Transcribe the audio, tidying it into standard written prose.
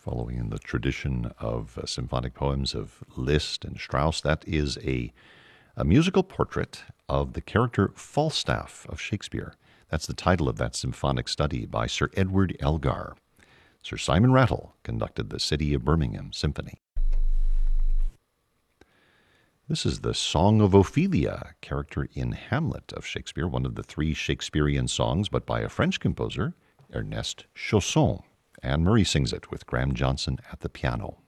following in the tradition of symphonic poems of Liszt and Strauss. That is a musical portrait of the character Falstaff of Shakespeare. That's the title of that symphonic study by Sir Edward Elgar. Sir Simon Rattle conducted the City of Birmingham Symphony. This is the Song of Ophelia, character in Hamlet of Shakespeare, one of the three Shakespearean songs, but by a French composer, Ernest Chausson. Anne Murray sings it with Graham Johnson at the piano.